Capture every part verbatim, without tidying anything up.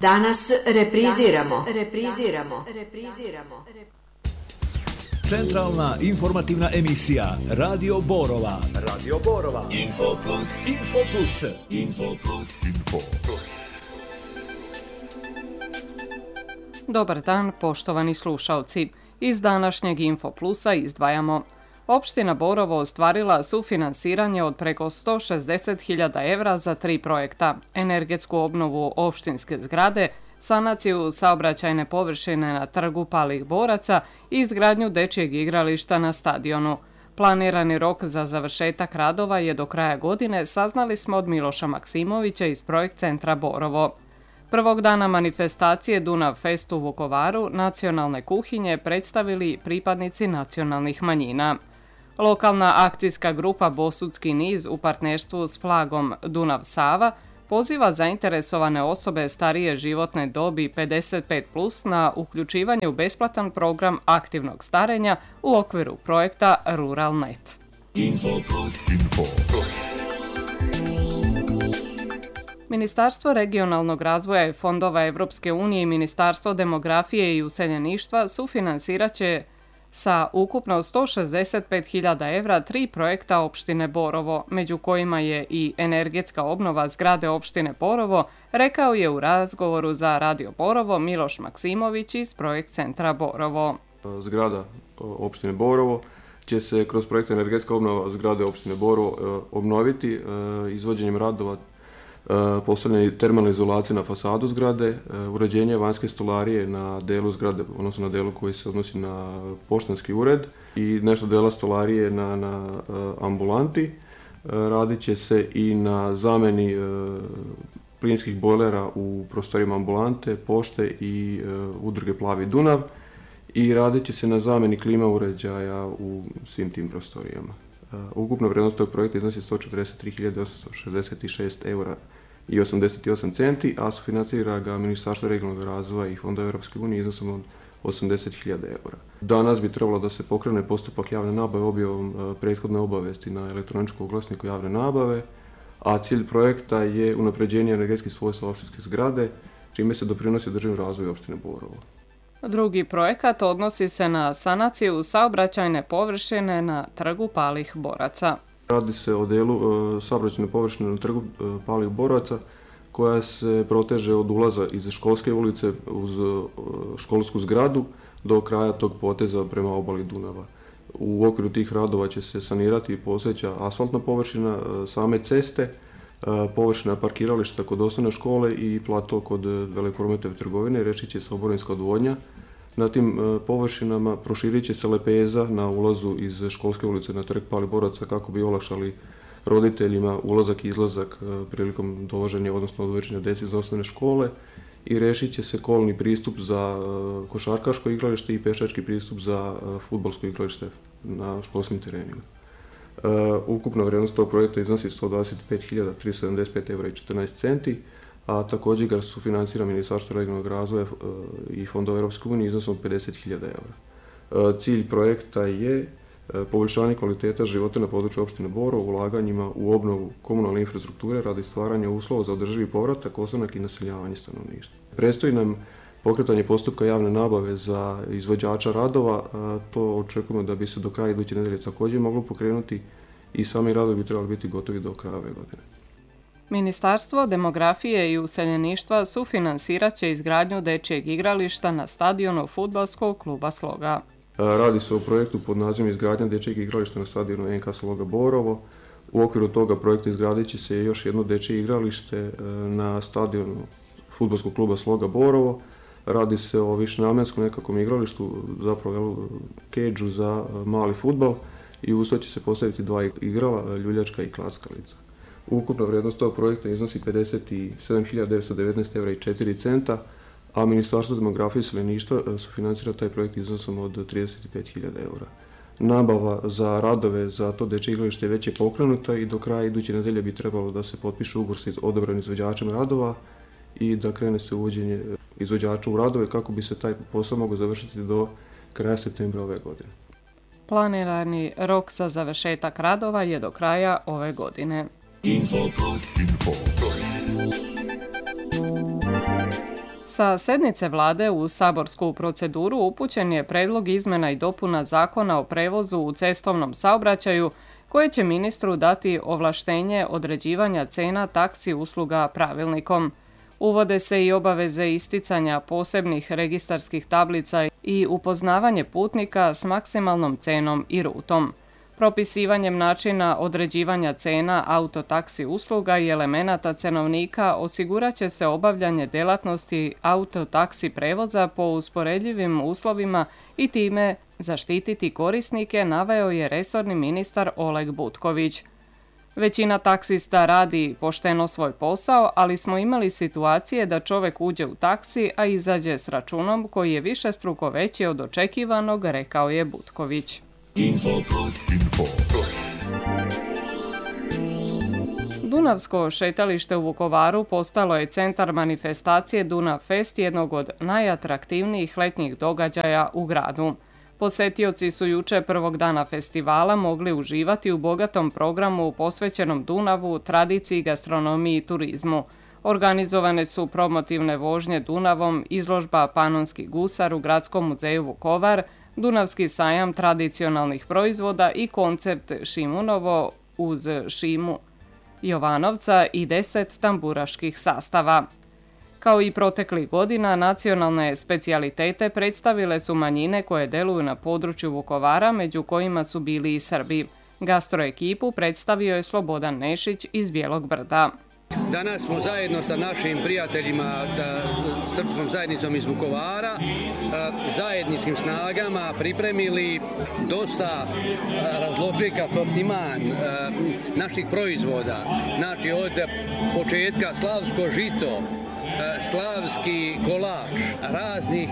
Danas repriziramo, repriziramo, repriziramo. Centralna informativna emisija Radio Borova. Radio Borova. Info Plus. Info Plus. Info Plus. Info Plus. Dobar dan, poštovani slušalci. Iz današnjeg Info Plusa izdvajamo: Opština Borovo ostvarila sufinansiranje od preko sto šezdeset hiljada evra za tri projekta: energetsku obnovu opštinske zgrade, sanaciju saobraćajne površine na trgu Palih boraca i izgradnju dečjeg igrališta na stadionu. Planirani rok za završetak radova je do kraja godine, saznali smo od Miloša Maksimovića iz Projekt centra Borovo. Prvog dana manifestacije Dunav Fest u Vukovaru nacionalne kuhinje predstavili pripadnici nacionalnih manjina. Lokalna akcijska grupa Bosutski niz u partnerstvu s flagom Dunav Sava poziva zainteresovane osobe starije životne dobi pedeset pet plus na uključivanje u besplatan program aktivnog starenja u okviru projekta Rural punkt net. Info Plus. Info Plus. Ministarstvo regionalnog razvoja i fondova Evropske unije i Ministarstvo demografije i useljeništva sufinansirat će sa ukupno sto šezdeset pet hiljada evra tri projekta opštine Borovo, među kojima je i energetska obnova zgrade opštine Borovo, rekao je u razgovoru za Radio Borovo Miloš Maksimović iz Projekt centra Borovo. Zgrada opštine Borovo će se kroz projekt energetska obnova zgrade opštine Borovo obnoviti izvođenjem radova postavljanje termalne izolacije na fasadu zgrade, uređenje vanjske stolarije na delu zgrade, odnosno na delu koji se odnosi na poštanski ured i nešto dela stolarije na, na ambulanti. Radit će se i na zameni plinskih bojlera u prostorima ambulante, pošte i udruge Plavi Dunav i radit će se na zameni klima uređaja u svim tim prostorijama. Ukupna vrijednost tog projekta iznosi sto četrdeset tri hiljade osamsto šezdeset šest eura i osamdeset osam centi, a sufinancira ga Ministarstvo regionalnog razvoja i Fonda Evropske unije iznosom od osamdeset hiljada eura. Danas bi trebalo da se pokrene postupak javne nabave objavom prethodne obavesti na elektroničkom oglasniku javne nabave, a cilj projekta je unapređenje energetskih svojstva opštinske zgrade, čime se doprinosi održivom razvoju opštine Borovo. Drugi projekat odnosi se na sanaciju saobraćajne površine na trgu Palih boraca. Radi se o delu uh, saobraćajne površine na trgu uh, Palih boraca koja se proteže od ulaza iz školske ulice uz uh, školsku zgradu do kraja tog poteza prema obali Dunava. U okviru tih radova će se sanirati postojeća asfaltna površina, uh, same ceste, uh, površina parkirališta kod osnovne škole i plato kod veleprometove trgovine, rešit će se oborinska odvodnja. Na tim površinama proširit će se lepeza na ulazu iz školske ulice na trg Palih boraca kako bi olakšali roditeljima ulazak i izlazak prilikom dovoženja, odnosno odvođenja dece iz osnovne škole i rešit će se kolni pristup za košarkaško igralište i pešački pristup za fudbalsko igralište na školskim terenima. Ukupna vrijednost tog projekta iznosi sto dvadeset pet hiljada tristo sedamdeset pet eura i četrnaest centi, a također ga sufinansira Ministarstvo regionalnog razvoja i Fondova Evropske unije iznosom od pedeset hiljada eura. Cilj projekta je poboljšanje kvaliteta života na području opštine Borovo ulaganjima u obnovu komunalne infrastrukture radi stvaranja uslova za održivi povratak, ostanak i naseljavanje stanovništva. Predstoji nam pokretanje postupka javne nabave za izvođača radova, a to očekujemo da bi se do kraja iduće nedelje također moglo pokrenuti i sami radovi bi trebali biti gotovi do kraja ove godine. Ministarstvo demografije i useljeništva sufinansirat će izgradnju dečjeg igrališta na stadionu fudbalskog kluba Sloga. Radi se o projektu pod nazivom izgradnja dečjeg igrališta na stadionu en ka Sloga Borovo. U okviru toga projekta izgradit će se još jedno dečje igralište na stadionu fudbalskog kluba Sloga Borovo. Radi se o višenamenskom nekakvom igralištu, zapravo keđu za mali fudbal i uz to će se postaviti dva igrala, ljuljačka i klackalica. Ukupna vrijednost tog projekta iznosi pedeset sedam hiljada devetsto devetnaest eura i četiri centa, a Ministarstvo demografije i useljeništva sufinansira taj projekt iznosom od trideset pet hiljada eura. Nabava za radove za to dečje igralište već je pokrenuta i do kraja iduće nedelje bi trebalo da se potpiše ugovor s odabranim izvođačem radova i da krene se uvođenje izvođača u radove kako bi se taj posao mogao završiti do kraja septembra ove godine. Planirani rok za završetak radova je do kraja ove godine. Info Plus. Info Plus. Sa sednice vlade u saborsku proceduru upućen je predlog izmjena i dopuna Zakona o prevozu u cestovnom saobraćaju koje će ministru dati ovlaštenje određivanja cena taksi usluga pravilnikom. Uvode se i obaveze isticanja posebnih registarskih tablica i upoznavanje putnika s maksimalnom cenom i rutom. Propisivanjem načina određivanja cena autotaksi usluga i elemenata cenovnika osigurat će se obavljanje djelatnosti autotaksi prevoza po usporedljivim uslovima i time zaštititi korisnike, naveo je resorni ministar Oleg Butković. Većina taksista radi pošteno svoj posao, ali smo imali situacije da čovjek uđe u taksi, a izađe s računom koji je višestruko veći od očekivanog, rekao je Butković. Info Plus. Info Plus. Dunavsko šetalište u Vukovaru postalo je centar manifestacije Dunav Fest, jednog od najatraktivnijih letnjih događaja u gradu. Posetioci su jučer prvog dana festivala mogli uživati u bogatom programu posvećenom Dunavu, tradiciji, gastronomiji i turizmu. Organizovane su promotivne vožnje Dunavom, izložba Panonski gusar u Gradskom muzeju Vukovar, Dunavski sajam tradicionalnih proizvoda i koncert Šimunovo uz Šimu Jovanovca i deset tamburaških sastava. Kao i proteklih godina, nacionalne specijalitete predstavile su manjine koje deluju na području Vukovara, među kojima su bili i Srbi. Gastroekipu predstavio je Slobodan Nešić iz Bijelog Brda. Danas smo zajedno sa našim prijateljima, da, srpskom zajednicom iz Vukovara, zajedničkim snagama pripremili dosta razložik asortiman naših proizvoda. Znači od početka slavsko žito, slavski kolač, raznih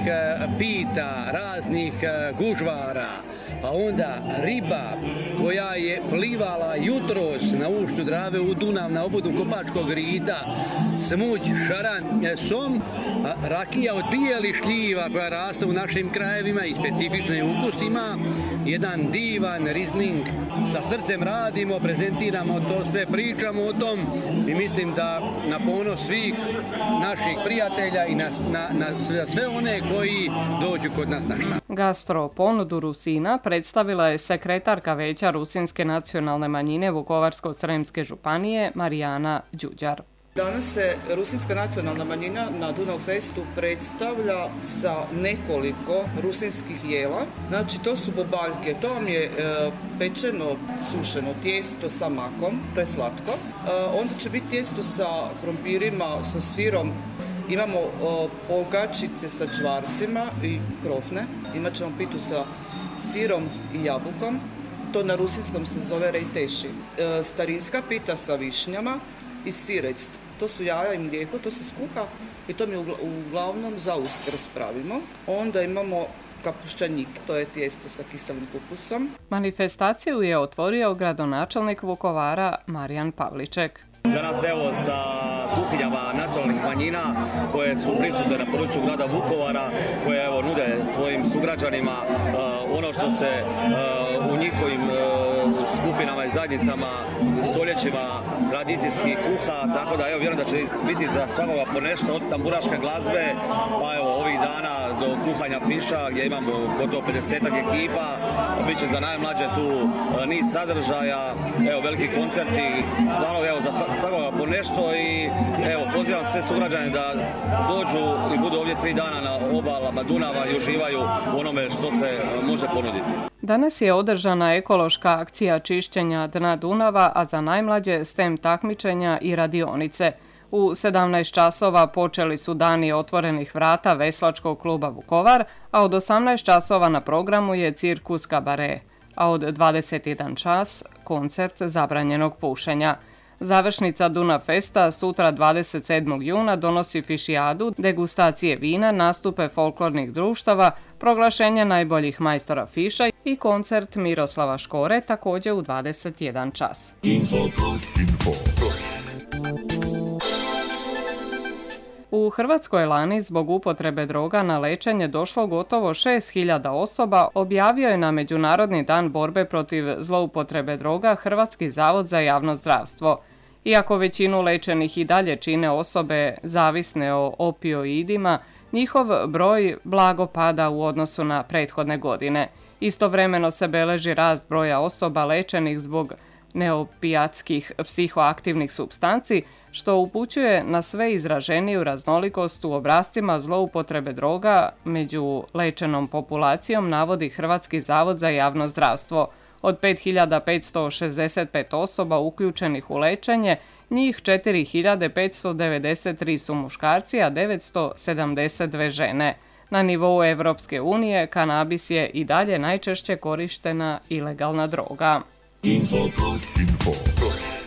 pita, raznih gužvara, pa onda riba koja je plivala jutros na ušću Drave u Dunav na obodu Kopačkog rita, smuđ, šaran, som, rakija od bijelih šljiva koja raste u našim krajevima i specifičnim ukusima, jedan divan rizling. Sa srcem radimo, prezentiramo to sve, pričamo o tom i mislim da na ponos svih naših prijatelja i na, na, na sve, sve one koji dođu kod nas na štab. Gastro ponudu Rusina predstavila je sekretarka Veća Rusinske nacionalne manjine Vukovarsko-srijemske županije Marijana Đuđar. Danas se Rusinska nacionalna manjina na Dunav Festu predstavlja sa nekoliko rusinskih jela. Znači to su bobaljke, to vam je e, pečeno, sušeno tijesto sa makom, to je slatko. E, onda će biti tijesto sa krompirima, sa sirom. Imamo o, pogačice sa čvarcima i krofne. Imat ćemo pitu sa sirom i jabukom. To na rusinskom se zove rejteši. E, starinska pita sa višnjama i sirec. To su jaja i mlijeko, to se skuha i to mi uglavnom za Uskrs pravimo. Onda imamo kapuščanik, to je tijesto sa kiselim kupusom. Manifestaciju je otvorio gradonačelnik Vukovara Marijan Pavliček. Danas evo sa kuhinjama nacionalnih manjina koje su prisutne na području grada Vukovara, koje evo nude svojim sugrađanima uh, ono što se uh, u njihovim uh, skupinama i zajednicama stoljećima tradicijski kuha, tako da evo vjerujem da će biti za svakoga po nešto od tamburaške glazbe, pa evo ovih dana do kuhanja piša gdje imamo gotovo pedesetak ekipa, bit će za najmlađe tu uh, niz sadržaja, evo veliki koncerti, stvarno evo za svakoga po nešto i evo pozivam sve sugrađane da dođu i budu ovdje tri dana na obalama Dunava i uživaju u onome što se može ponuditi. Danas je održana ekološka akcija čišćenja dna Dunava, a za najmlađe STEM takmičenja i radionice. U sedamnaest časova počeli su dani otvorenih vrata Veslačkog kluba Vukovar, a od osamnaest časova na programu je cirkus kabare, a od dvadeset jedan čas koncert zabranjenog pušenja. Završnica Dunav Festa sutra dvadeset sedmog juna donosi fišijadu, degustacije vina, nastupe folklornih društava, proglašenje najboljih majstora fiša i koncert Miroslava Škore također u dvadeset jedan čas. Info Plus. Info Plus. U Hrvatskoj lani zbog upotrebe droga na lečenje došlo gotovo šest hiljada osoba, objavio je na Međunarodni dan borbe protiv zloupotrebe droga Hrvatski zavod za javno zdravstvo. Iako većinu lečenih i dalje čine osobe zavisne o opioidima, njihov broj blago pada u odnosu na prethodne godine. Istovremeno se beleži rast broja osoba lečenih zbog neopijatskih psihoaktivnih supstanci, što upućuje na sve izraženiju raznolikost u obrascima zloupotrebe droga među lečenom populacijom, navodi Hrvatski zavod za javno zdravstvo. Od pet hiljada petsto šezdeset pet osoba uključenih u lečenje, njih četiri hiljade petsto devedeset tri su muškarci, a devetsto sedamdeset dvije žene. Na nivou Evropske unije kanabis je i dalje najčešće korištena ilegalna droga. Info Plus. Info Plus.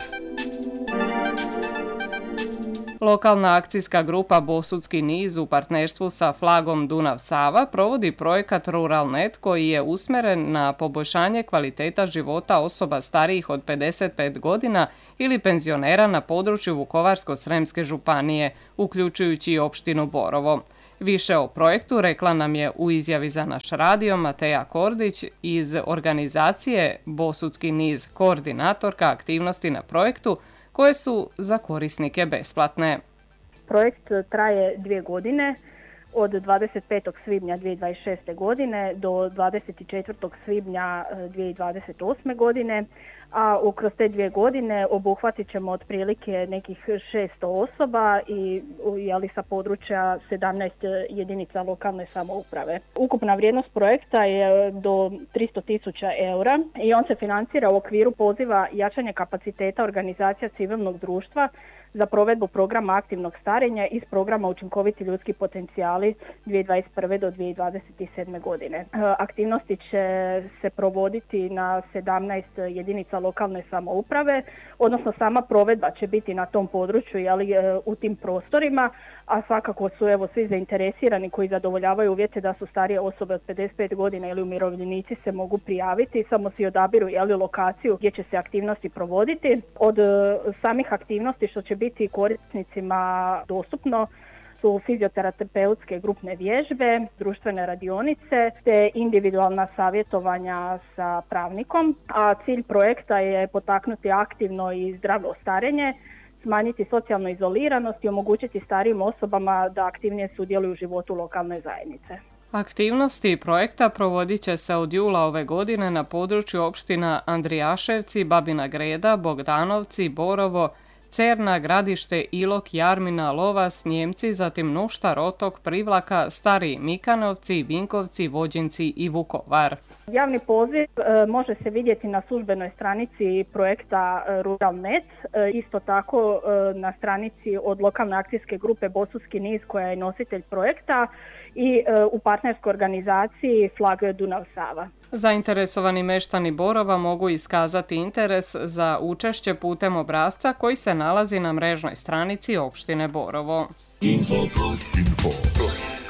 Lokalna akcijska grupa Bosutski niz u partnerstvu sa Flagom Dunav-Sava provodi projekat Ruralnet koji je usmjeren na poboljšanje kvaliteta života osoba starijih od pedeset pet godina ili penzionera na području Vukovarsko-sremske županije, uključujući i opštinu Borovo. Više o projektu rekla nam je u izjavi za naš radio Mateja Kordić iz organizacije Bosutski niz, koordinatorka aktivnosti na projektu koje su za korisnike besplatne. Projekt traje dvije godine, od dvadeset petog svibnja dvije tisuće dvadeset šeste. godine do dvadeset četvrtog svibnja dvije tisuće dvadeset osme. godine, a kroz te dvije godine obuhvatit ćemo otprilike nekih šesto osoba i jeli, sa područja sedamnaest jedinica lokalne samouprave. Ukupna vrijednost projekta je do tristo tisuća eura i on se financira u okviru poziva jačanja kapaciteta organizacija civilnog društva za provedbu programa aktivnog starenja iz programa Učinkoviti ljudski potencijali dvije tisuće dvadeset prve. do dvije tisuće dvadeset sedme. godine. Aktivnosti će se provoditi na sedamnaest jedinica lokalne samouprave, odnosno sama provedba će biti na tom području, jeli, u tim prostorima, a svakako su evo svi zainteresirani koji zadovoljavaju uvjete da su starije osobe od pedeset pet godina ili umirovljenici se mogu prijaviti, samo si odabiru jeli, lokaciju gdje će se aktivnosti provoditi. Od samih aktivnosti što će biti korisnicima dostupno su fizioterapeutske grupne vježbe, društvene radionice te individualna savjetovanja sa pravnikom, a cilj projekta je potaknuti aktivno i zdravo starenje, smanjiti socijalnu izoliranost i omogućiti starijim osobama da aktivnije sudjeluju u životu lokalne zajednice. Aktivnosti projekta provodit će se od jula ove godine na području opština Andrijaševci, Babina Greda, Bogdanovci, Borovo, Cerna, Gradište, Ilok, Jarmina, Lovas, Njemci, zatim Nuštar, Otok, Privlaka, Stari Mikanovci, Vinkovci, Vođinci i Vukovar. Javni poziv e, može se vidjeti na službenoj stranici projekta Ruralnet, e, isto tako e, na stranici od lokalne akcijske grupe Bosutski niz koja je nositelj projekta i e, u partnerskoj organizaciji Flag Dunav-Sava. Zainteresovani meštani Borova mogu iskazati interes za učešće putem obrasca koji se nalazi na mrežnoj stranici opštine Borovo. Info Plus. Info Plus.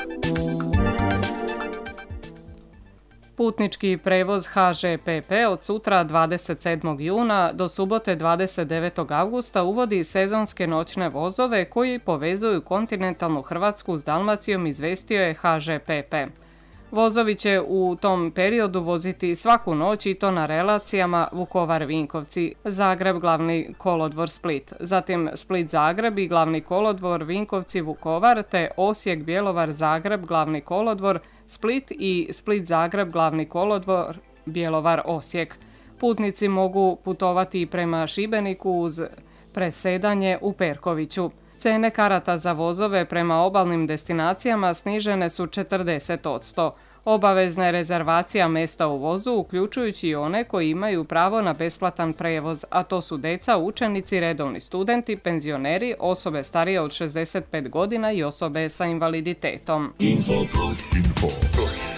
Putnički prevoz H Ž P P od sutra dvadeset sedmog juna do subote dvadeset devetog avgusta uvodi sezonske noćne vozove koji povezuju kontinentalnu Hrvatsku s Dalmacijom, izvestio je H Ž P P. Vozovi će u tom periodu voziti svaku noć i to na relacijama Vukovar-Vinkovci, Zagreb, glavni kolodvor Split, zatim Split-Zagreb i glavni kolodvor Vinkovci-Vukovar te Osijek-Bjelovar-Zagreb, glavni kolodvor Split i Split-Zagreb, glavni kolodvor Bjelovar-Osijek. Putnici mogu putovati i prema Šibeniku uz presedanje u Perkoviću. Cene karata za vozove prema obalnim destinacijama snižene su četrdeset posto. Obavezna je rezervacija mjesta u vozu, uključujući i one koji imaju pravo na besplatan prevoz, a to su deca, učenici, redovni studenti, penzioneri, osobe starije od šezdeset pet godina i osobe sa invaliditetom. Info Plus. Info Plus.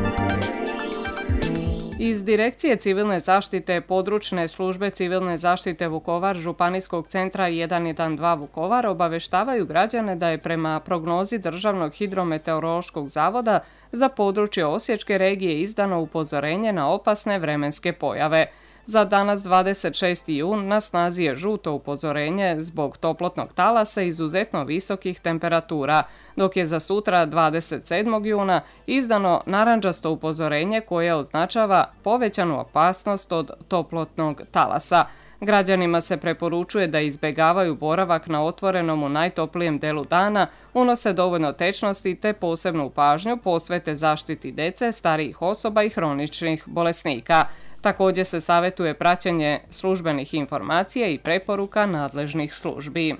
Iz Direkcije civilne zaštite područne službe civilne zaštite Vukovar Županijskog centra jedan jedan dva Vukovar obaveštavaju građane da je prema prognozi Državnog hidrometeorološkog zavoda za područje Osječke regije izdano upozorenje na opasne vremenske pojave. Za danas dvadeset šesti jun na snazi je žuto upozorenje zbog toplotnog talasa izuzetno visokih temperatura, dok je za sutra dvadeset sedmog juna izdano narandžasto upozorenje koje označava povećanu opasnost od toplotnog talasa. Građanima se preporučuje da izbjegavaju boravak na otvorenom u najtoplijem delu dana, unose dovoljno tečnosti te posebnu pažnju posvete zaštiti dece, starijih osoba i hroničnih bolesnika. Također se savjetuje praćenje službenih informacija i preporuka nadležnih službi.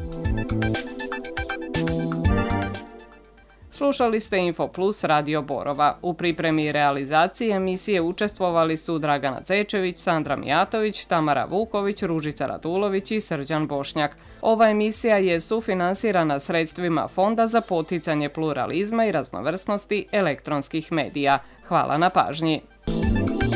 Slušali ste InfoPlus Radio Borova. U pripremi i realizaciji emisije učestvovali su Dragana Cečević, Sandra Mijatović, Tamara Vuković, Ružica Radulović i Srđan Bošnjak. Ova emisija je sufinansirana sredstvima Fonda za poticanje pluralizma i raznovrsnosti elektronskih medija. Hvala na pažnji.